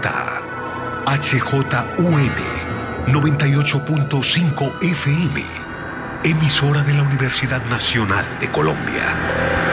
Bogotá. HJUN 98.5 FM. Emisora de la Universidad Nacional de Colombia.